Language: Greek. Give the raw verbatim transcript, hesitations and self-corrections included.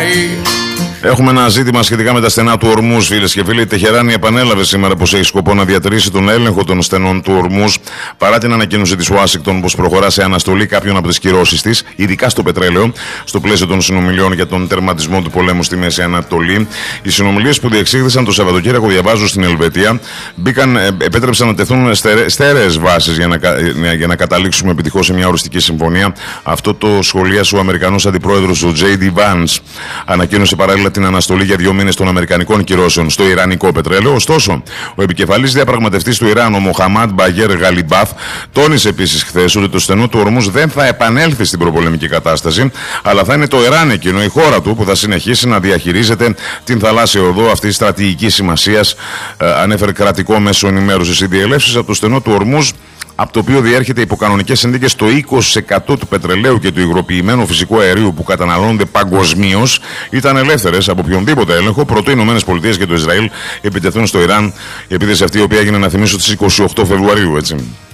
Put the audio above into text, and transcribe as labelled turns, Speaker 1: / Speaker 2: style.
Speaker 1: Έχουμε ένα ζήτημα σχετικά με τα στενά του Ορμούζ, φίλες και φίλοι. Η Τεχεράνη επανέλαβε σήμερα πως έχει σκοπό να διατηρήσει τον έλεγχο των στενών του Ορμούζ παρά την ανακοίνωση της Ουάσιγκτον πως προχωρά σε αναστολή κάποιων από τις κυρώσεις της, ειδικά στο πετρέλαιο, στο πλαίσιο των συνομιλιών για τον τερματισμό του πολέμου στη Μέση Ανατολή. Οι συνομιλίες που διεξήχθησαν το Σαββατοκύριακο, διαβάζω, στην Ελβετία, μπήκαν, επέτρεψαν να τεθούν στέρεες βάσεις για να, για να καταλήξουμε επιτυχώς σε μια οριστική συμφωνία. Αυτό το σχολίασε ο Αμερικανός αντιπρόεδρος, ο τζέι ντι Vance. Ανακοίνωσε παράλληλα την αναστολή για δύο μήνες των αμερικανικών κυρώσεων στο ιρανικό πετρέλαιο. Ωστόσο, ο επικεφαλής διαπραγματευτής του Ιράν, ο Μοχαμάντ Μπαγέρ Γαλιμπάθ, τόνισε επίσης χθες ότι το στενό του Ορμούζ δεν θα επανέλθει στην προπολεμική κατάσταση, αλλά θα είναι το Ιράν εκείνο, η χώρα του, που θα συνεχίσει να διαχειρίζεται την θαλάσσια οδό αυτή στρατηγικής σημασίας, ε, ανέφερε κρατικό μέσο ενημέρωσης. Οι διελεύσεις από το στενό του Ορμούζ, από το οποίο διέρχεται υπό κανονικές συνθήκες το είκοσι τοις εκατό του πετρελαίου και του υγροποιημένου φυσικού αερίου που καταναλώνονται παγκοσμίως, ήταν ελεύθερες από οποιονδήποτε έλεγχο, προτού οι ΗΠΑ και το Ισραήλ επιτεθούν στο Ιράν. Η επίθεση αυτή, η οποία έγινε, να θυμίσω, στις είκοσι οκτώ Φεβρουαρίου, έτσι.